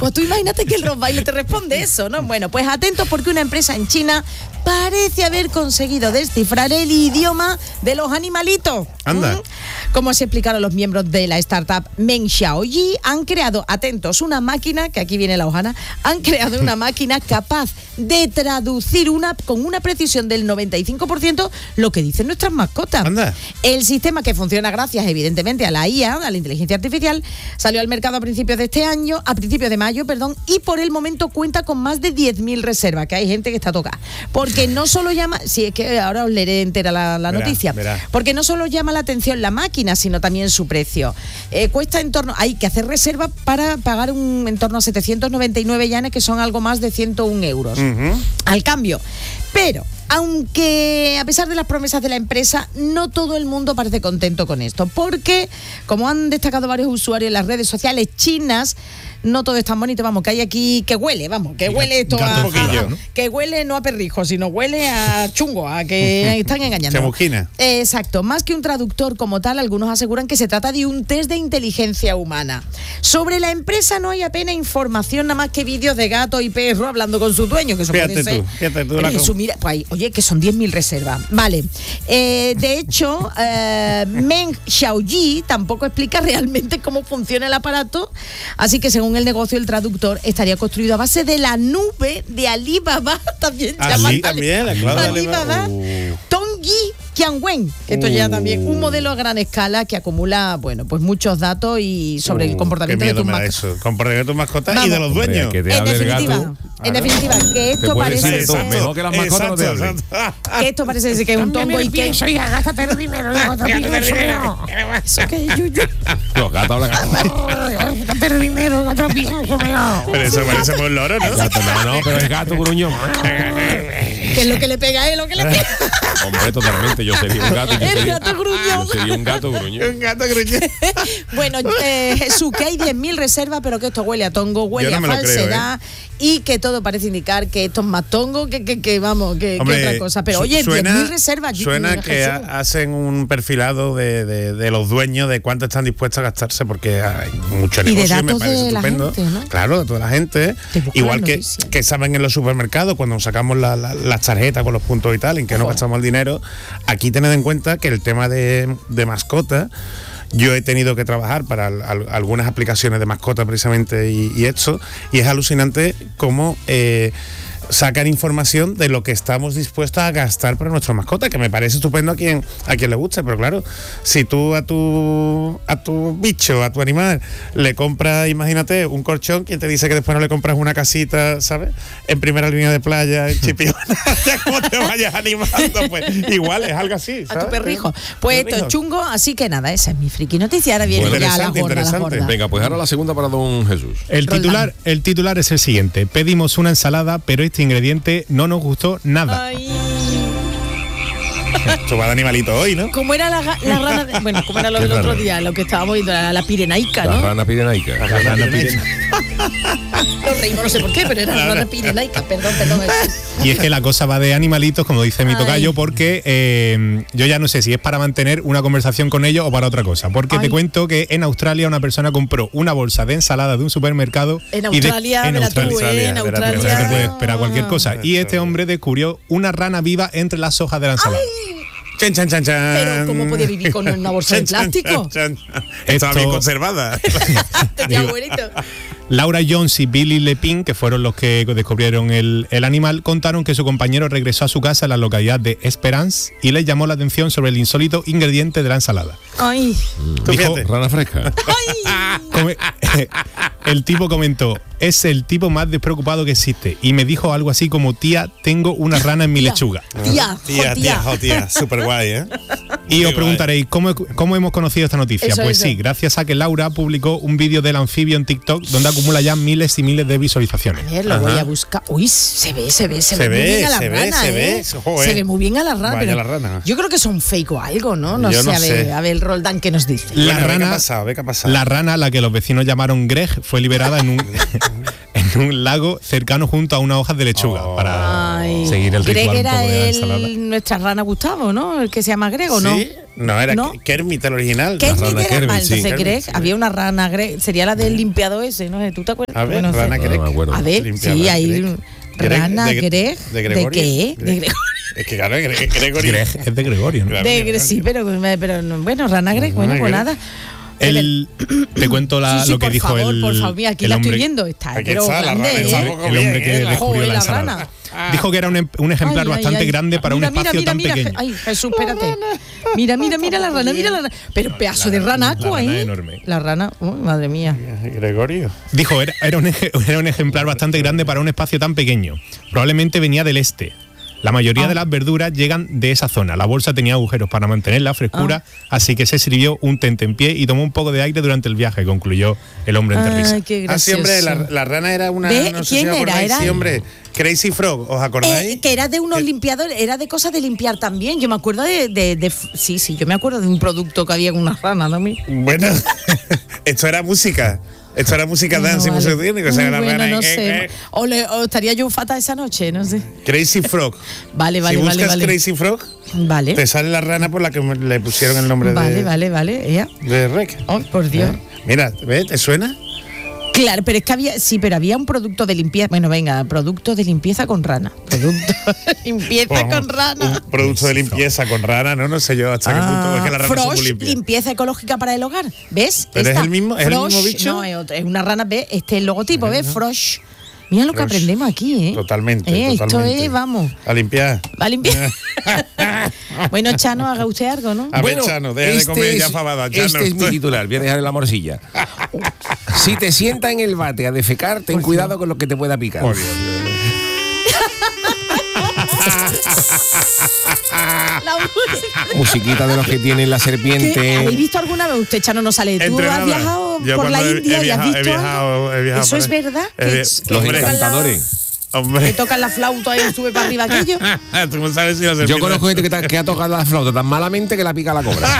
Pues tú imagínate que el Rottweiler te responde eso, ¿no? Bueno, pues atentos porque una empresa en China parece haber conseguido descifrar el idioma de los animalitos. Anda. Como se explicaron los miembros de la startup Meng Xiaoyi, han creado, atentos, una máquina, que aquí viene la hojana, han creado una máquina capaz de traducir con una precisión del 95% lo que dicen nuestras mascotas. Anda. El sistema, que funciona gracias evidentemente a la IA, a la inteligencia artificial, salió al mercado a principios de mayo, y por el momento cuenta con más de 10.000 reservas, que hay gente que está tocada. Porque no solo llama, si es que ahora os leeré entera la noticia, porque no solo llama la atención la máquina, sino también su precio. Cuesta hay que hacer reserva para pagar en torno a 799 yanes, que son algo más de 101 euros al cambio. Pero aunque a pesar de las promesas de la empresa, no todo el mundo parece contento con esto, porque, como han destacado varios usuarios en las redes sociales chinas, no todo es tan bonito, que hay aquí que huele, esto que huele no a perrijo, sino huele a chungo, a que están engañando. Chamusquina. Exacto, más que un traductor como tal, algunos aseguran que se trata de un test de inteligencia humana. Sobre la empresa no hay apenas información, nada más que vídeos de gato y perro hablando con su dueño, que eso puede ser. Fíjate tú Mira, pues, oye, que son 10.000 reservas. Vale. De hecho, Meng Xiaoyi tampoco explica realmente cómo funciona el aparato, así que según el negocio, el traductor estaría construido a base de la nube de Alibaba, también llamada Alibaba, Tongyi Qianwen, que esto ya también un modelo a gran escala que acumula, pues muchos datos y sobre el comportamiento de tus mascotas. Comportamiento de tus mascotas y de los dueños. En definitiva, que esto parece ser mejor que las mascotas no te hablen. Que esto parece ser que es un tongo y que gástate el dinero de otro pienso. Eso que es yuyu. Los gatos hablan. Gástate el dinero de otro pienso. Pero eso parece por un loro, ¿no? No, pero es gato gruñón. Que es lo que le pega a él, lo que le pega. Hombre, totalmente. Yo sería un gato. El gato gruñón. Yo sería un gato gruñón. Un gato gruñón. Bueno, Jesús, que hay 10.000 reservas, pero que esto huele a tongo, huele a falsedad, y que todo parece indicar que esto es más tongo que otra cosa. Pero oye, 10.000 reservas. Suena que hacen un perfilado de los dueños, de cuánto están dispuestos a gastarse, porque hay mucho negocio. Y de datos me parece de estupendo. la gente, ¿no? Claro, de toda la gente. Igual que saben en los supermercados, cuando sacamos las tarjetas con los puntos y tal, en que no gastamos el dinero. Aquí tened en cuenta que el tema de mascotas, yo he tenido que trabajar para algunas aplicaciones de mascotas precisamente y esto, y es alucinante cómo sacan información de lo que estamos dispuestos a gastar para nuestra mascota, que me parece estupendo a quien le guste, pero claro, si tú a tu bicho, a tu animal, le compras, imagínate, un colchón, ¿quién te dice que después no le compras una casita, ¿sabes? En primera línea de playa, en Chipiona, ya como te vayas animando, pues igual es algo así, ¿sabes? A tu perrijo. Pues esto es chungo, así que nada, esa es mi friki noticia. Ahora viene ya la gorda. Venga, pues ahora la segunda para don Jesús. El titular es el siguiente: pedimos una ensalada, pero este ingrediente no nos gustó nada. Ay. Esto va de animalito hoy, ¿no? ¿Cómo era la rana? Bueno, ¿cómo era lo del otro día? Lo que estábamos viendo, la pirenaica, ¿no? La rana pirenaica. Nos reímos, no sé por qué, pero era la rana pirenaica. Perdón. Y es que la cosa va de animalitos, como dice mi tocayo, porque yo ya no sé si es para mantener una conversación con ellos o para otra cosa. Porque te cuento que en Australia una persona compró una bolsa de ensalada de un supermercado. En Australia, en Australia. Se puede esperar cualquier cosa. Y este hombre descubrió una rana viva entre las hojas de la ensalada. Chan, chan, chan, chan. Pero ¿cómo podía vivir con una bolsa de plástico? Estaba bien conservada. Tenía buenito. Laura Jones y Billy Lepin, que fueron los que descubrieron el animal, contaron que su compañero regresó a su casa en la localidad de Esperance y les llamó la atención sobre el insólito ingrediente de la ensalada. Ay. Dijo, rana fresca. El tipo comentó: es el tipo más despreocupado que existe. Y me dijo algo así como: tía, tengo una rana en mi lechuga. Tía, súper guay, ¿eh? Y os preguntaréis, ¿cómo hemos conocido esta noticia? Pues sí, gracias a que Laura publicó un vídeo del anfibio en TikTok donde acumula ya miles y miles de visualizaciones. A ver, lo voy a buscar. Uy, se ve muy bien a la rana, ¿eh? Se ve muy bien a la rana. Vaya la rana. Yo creo que es un fake o algo, ¿no? No sé, a ver, Roldán, ¿qué nos dice? La rana, la que los vecinos llamaron Greg, fue liberada en un lago cercano junto a unas hojas de lechuga para seguir el Greg ritual un era poco de la ensalada. nuestra rana Gustavo, ¿no? El que se llama Greg, ¿o no? Sí, no, era ¿No? Kermit el original. Kermit rana era Kermit, mal, sí. entonces Greg, Kermit, sí. había una rana Greg, sería la del limpiador ese, ¿no? ¿Tú te acuerdas? A ver, Bueno, no sé. rana Greg. No me acuerdo. A ver, Limpiador, sí, ahí Greg. rana De Greg, de ¿de Gregorio. qué? De Greg. Gregorio. Es que claro, Gregorio. Greg es de Gregorio, ¿no? Claro. Sí, pero no, bueno, rana Greg, bueno, pues Greg. nada. Te cuento Sí, lo que por dijo favor, el por favor, mira, aquí el la hombre, estoy viendo, está, Aquí pero está, la grande, rana está ¿eh? poco el bien, hombre que la descubrió Joder, la la ensalada. rana. Dijo que era un ejemplar bastante grande para un espacio tan pequeño. Ay, Jesús, espérate. Mira la rana. Pero pedazo de ranaco la ahí. rana enorme. La rana, madre mía. Gregorio. Dijo, era un ejemplar bastante grande para un espacio tan pequeño. Probablemente venía del este. La mayoría de las verduras llegan de esa zona. La bolsa tenía agujeros para mantener la frescura, así que se sirvió un tentempié y tomó un poco de aire durante el viaje, concluyó el hombre entre risas. Ay, qué Ah, sí, gracioso. hombre, la rana era una. ¿Ve? No sé ¿Quién si os era? acordáis. Era- Sí, hombre. Crazy Frog, ¿os acordáis? Que era de unos limpiadores, era de cosas de limpiar también. Yo me acuerdo sí, yo me acuerdo de un producto que había con unas ranas también. Bueno, esto era música. Esto era música dance y música técnica. O sea, la bueno, rana. no sé. O estaría yo fatal esa noche, no sé. Crazy Frog. Vale, Si buscas vale. Crazy Frog, Vale. te sale la rana por la que le pusieron el nombre Vale. Ella. de Rec. Ay, por Dios. Mira, ¿ves? ¿Te suena? Claro, pero es que había un producto de limpieza. Bueno, venga, producto de limpieza con rana. Producto de limpieza con rana. Un producto de limpieza con rana, no sé yo hasta qué punto es que la rana son muy Frosh, limpias. limpieza ecológica para el hogar. ¿Ves? ¿Pero es Esta. el mismo Frosh, bicho? No, es una rana, ¿ves? Este es el logotipo, ¿ves? Frosh. Mira lo que Frosh. aprendemos aquí, ¿eh? Totalmente. Esto totalmente. es, vamos. A limpiar. Va a limpiar. Bueno, Chano, haga usted algo, ¿no? A ver, Chano, deja de comer ya fabada, Chano. Este es mi titular, voy a dejar en la morcilla. Si te sientas en el bate a defecar, ten cuidado con lo que te pueda picar. Oh, Dios, Dios. La música. Musiquita de los que tienen la serpiente. ¿Habéis visto alguna vez? Usted, Chano, no sale. ¿Tú Entrenada. has viajado Yo por la cuando India y has visto algo? he viajado ¿Eso por es ahí. verdad? He Que- vi- Los que tocan la- encantadores. Que Hombre, tocan la flauta y sube para arriba aquello. tú no sabes si la Yo serpiente- conozco gente que ha tocado la flauta tan malamente que la pica la cobra.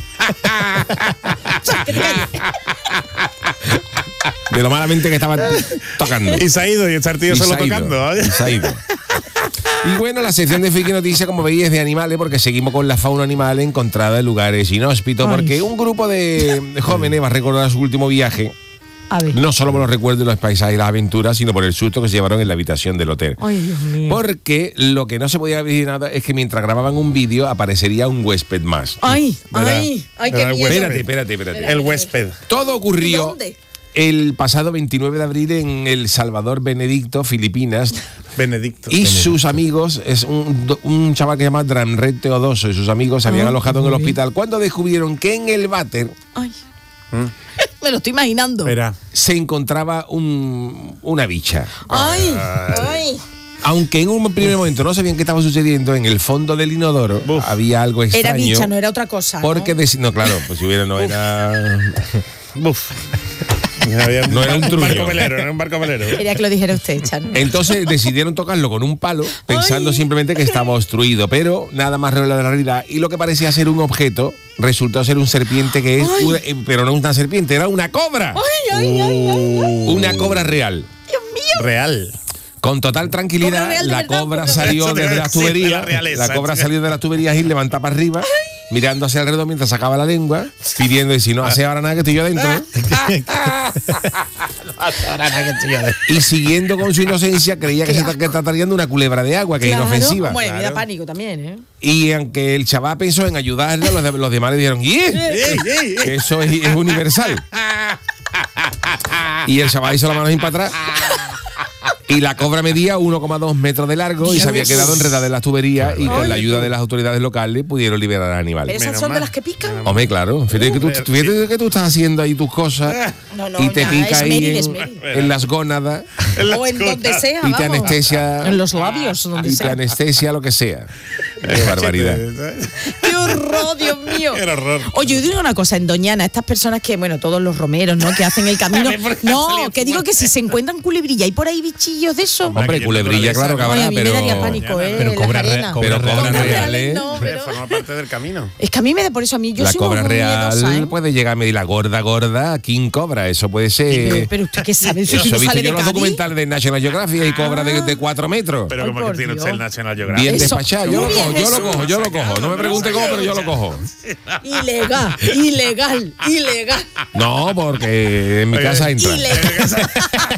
De lo malamente que estaban tocando. Y se ha ido y está el tío Y solo se ha ido, tocando. y se ha ido. Y bueno, la sección de Friki Noticias, como veis, es de animales, porque seguimos con la fauna animal encontrada en lugares inhóspitos, Ay. porque un grupo de jóvenes va a recordar su último viaje, A ver. no solo por los recuerdos de los paisajes y las aventuras, sino por el susto que se llevaron en la habitación del hotel. Ay, Dios mío. Porque lo que no se podía ver nada es que mientras grababan un vídeo aparecería un huésped más. Ay, Verá, qué verá el miedo. Espérate. El huésped. Todo ocurrió ¿Dónde? el pasado 29 de abril en El Salvador, Benedicto, Filipinas. Benedicto. Y sus amigos, es un chaval que se llama Dramret Teodoso, y sus amigos se habían alojado en el hospital cuando descubrieron que en el váter Ay. Me lo estoy imaginando. Verá. se encontraba una bicha. Ay, ay. Aunque en un primer momento no sabían qué estaba sucediendo, en el fondo del inodoro había algo extraño. Era bicha, no era otra cosa. Porque no, claro, pues si hubiera no era. Buf. No era un trullo. barco velero, no era un barco velero. Quería que lo dijera usted, Chano. Entonces decidieron tocarlo con un palo, pensando simplemente que estaba obstruido, pero nada más real de la realidad. Y lo que parecía ser un objeto resultó ser un serpiente que es, pero no una serpiente, era una cobra. Una cobra real. Real. Con total Cobra tranquilidad, real de la verdad, cobra porque- salió Eso desde debe las ser de la tuberías. realeza, La cobra tío. salió de las tuberías y levanta para arriba, mirando hacia alrededor mientras sacaba la lengua, pidiendo, y si no hace ahora nada que estoy yo adentro. Y siguiendo con su inocencia, creía que se trataría de una culebra de agua, que es inofensiva. Bueno, me da pánico también, ¿eh? Y aunque el chaval pensó en ayudarle, los demás le dijeron, que eso es universal. Y el chaval hizo la mano sin para atrás. Y la cobra medía 1,2 metros de largo y se había quedado enredada en las tuberías, y con la ayuda de las autoridades locales pudieron liberar al animal. ¿Esas Menos son de mal. las que pican? Hombre, claro. Fíjate que tú estás haciendo ahí tus cosas No, no, y te ya, pica ahí es Mary. en las gónadas O en donde sea, y te vamos. anestesia. En los labios, donde Y te sea. anestesia lo que sea. Qué barbaridad. Qué horror, Dios mío! ¡Qué horror! Oye, yo digo una cosa, en Doñana, estas personas que, bueno, todos los romeros, ¿no? Que hacen el camino. No, que digo que si se encuentran culebrilla y por ahí bichillos de eso. Hombre, culebrilla, claro que Ay, habrá, a mí me daría pánico, Pero las cobra arenas. pero cobra real, ¿eh? No, pero- Forma parte del camino. Es que a mí me da por eso, a mí yo La soy cobra muy real miedosa, ¿eh? puede llegar a medir la gorda, King Cobra, eso puede ser. Pero usted qué sabe, Eso si he no visto sale yo de los Cádiz. documentales de National Geographic y cobra de 4 metros. Pero Ay, como por que tiene Dios. usted el National Geographic. Bien Eso, despachado, yo lo muy cojo, bien, yo lo eso. cojo, yo lo cojo. No me pregunte cómo, pero yo lo cojo. Ilegal. No, porque en mi casa entra. Ilegal.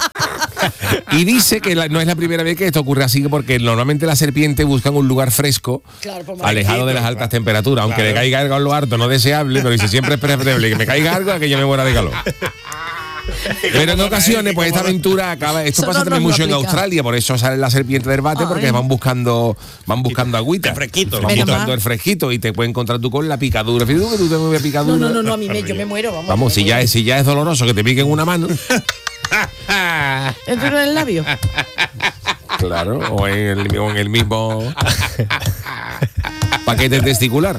Y dice que no es la primera vez que esto ocurre así, porque normalmente las serpientes buscan un lugar fresco, Claro, pues, más alejado de las claro. altas temperaturas, aunque Claro. le caiga algo a lo harto, no deseable, pero dice siempre es preferible que me caiga algo a que yo me muera de calor. Pero en ocasiones, pues esta aventura acaba. Esto Eso pasa no también nos lo mucho en aplica. Australia, por eso salen las serpientes del bate, porque Ay. van buscando agüita. El fresquito. Van Menos buscando mal. el fresquito y te puedes encontrar tú con la picadura. Fíjate tú que tú tengas una picadura. No, a mí yo me muero, vamos. Vamos, si ya es doloroso que te piquen una mano. ¿Entro en el labio? Claro, o en el mismo paquete testicular.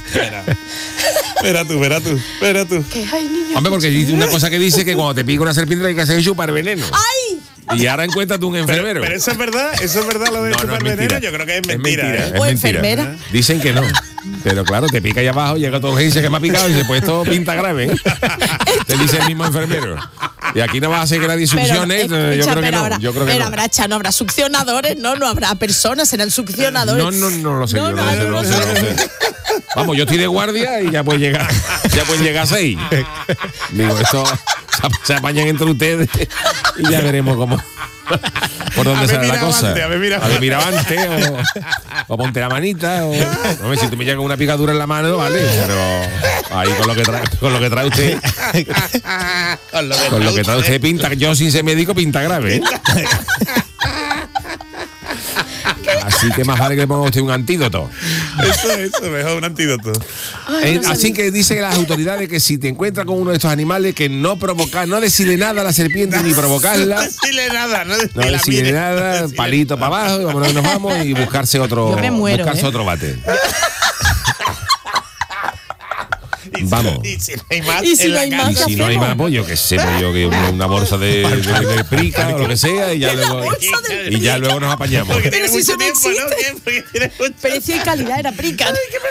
Espera tú. Que ay, niño. Hombre, porque dice una cosa que dice que cuando te pica una serpiente hay que hacer chupar veneno. ¡Ay! Y ahora encuentras tú un enfermero. Pero eso es verdad lo de No, chupar es veneno. mentira. Yo creo que es Es mentira. mentira. ¿eh? Es O mentira. enfermera. Dicen que no. Pero claro, te pica ahí abajo, llega a tu urgencia que me ha picado y dice, pues esto pinta grave. ¿eh? Te dice el mismo enfermero. Y aquí no vas a hacer que nadie succione. Yo creo que no. Yo creo que pero no. no habrá succionadores, no habrá personas, serán succionadores. No lo sé. No, yo no, no lo sé. Vamos, yo estoy de guardia y ya pueden llegar a 6. Digo, esto se apañan entre ustedes y ya veremos cómo. Por dónde A ver, sale la mira cosa. avante, a ver, mira A ver, mira avante, o ponte la manita. No, si tú me llegas una picadura en la mano, vale. Pero ahí con lo que trae usted. Con lo que trae usted pinta. Yo sin ser médico pinta grave. ¿eh? Así que más vale que le ponga usted un antídoto. Eso, mejor un antídoto. Así que dice las autoridades que si te encuentras con uno de estos animales, que no decirle nada a la serpiente ni provocarla. No decirle nada, no No decirle nada, palito para abajo, y vámonos, nos vamos y buscarse otro, Yo me muero, otro bate. Vamos. Y si no hay más, Y si en no la hay casa. más, Y si no hay más, pues yo qué sé, pues yo que una bolsa de prica o lo que sea, y ya luego, y ya luego nos apañamos. Porque Pero tiene si mucho eso no tiempo, ¿no? existe. Porque tiene mucho- Precio y calidad era prica.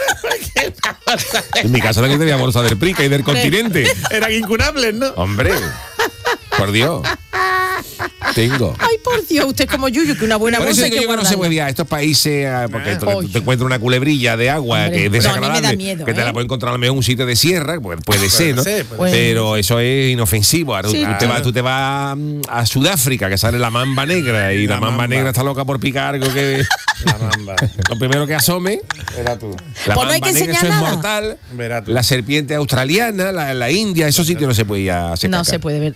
En mi casa también tenía bolsa del prica y del continente. Eran incunables, ¿no? Hombre, por Dios. Tengo. Ay, por Dios, usted como Yuyu, que una buena Por eso bolsa hay digo que yo que no se guardarla. puede ir a estos países porque Oye. te encuentras una culebrilla de agua Hombre, que es no, a mí me da desagradable, miedo, que te ¿eh? la puede encontrar a lo mejor en un sitio de sierra, pues puede ser, ¿no? ser, puede ser. Pero eso es inofensivo. Ahora, Sí, tú te vas a Sudáfrica, que sale la mamba negra, y la mamba negra está loca por picar algo que La mamba. lo primero que asome. Era tú. La Pues no hay mamba que negra, enseñar eso es nada. mortal. Verá tú. La serpiente australiana, la India, esos sitios no se puede ir a hacer No caca. se puede ver.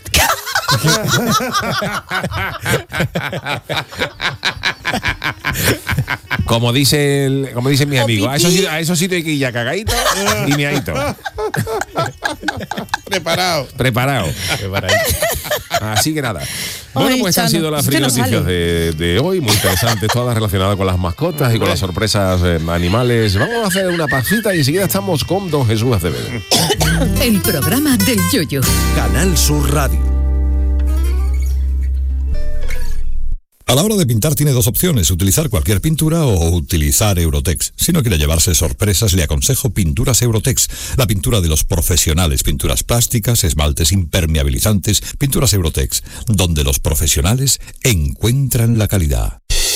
Como dicen mis O amigos, pipí. a esos sitios hay que ir ya cagadito y meadito. Preparado. Así que nada. Bueno, Ay, pues han Chano, sido las usted friki no noticias sale. de hoy, muy interesantes, todas relacionadas con las mascotas y con las sorpresas animales. Vamos a hacer una pasita y enseguida estamos con don Jesús Acevedo. El programa del Yoyo. Canal Sur Radio. A la hora de pintar tiene dos opciones, utilizar cualquier pintura o utilizar Eurotex. Si no quiere llevarse sorpresas, le aconsejo Pinturas Eurotex, la pintura de los profesionales, pinturas plásticas, esmaltes impermeabilizantes, Pinturas Eurotex, donde los profesionales encuentran la calidad.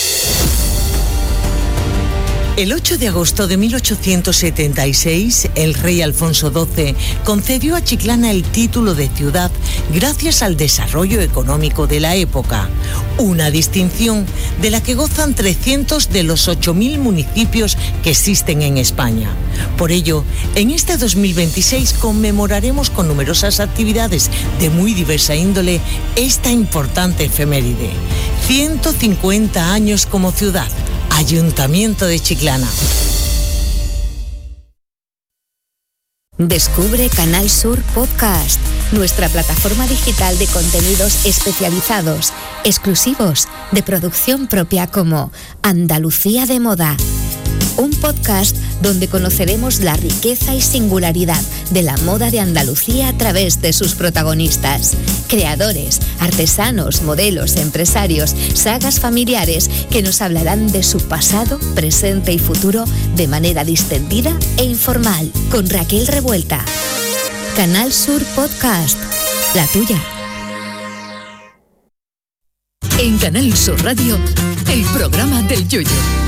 El 8 de agosto de 1876, el rey Alfonso XII concedió a Chiclana el título de ciudad gracias al desarrollo económico de la época, una distinción de la que gozan 300 de los 8.000 municipios que existen en España. Por ello, en este 2026 conmemoraremos con numerosas actividades de muy diversa índole esta importante efeméride. 150 años como ciudad. Ayuntamiento de Chiclana. Descubre Canal Sur Podcast, nuestra plataforma digital de contenidos especializados, exclusivos, de producción propia como Andalucía de Moda. un podcast donde conoceremos la riqueza y singularidad de la moda de Andalucía a través de sus protagonistas. Creadores, artesanos, modelos, empresarios, sagas familiares que nos hablarán de su pasado, presente y futuro de manera distendida e informal. Con Raquel Revuelta. Canal Sur Podcast. La tuya. En Canal Sur Radio, el programa del Yoyo.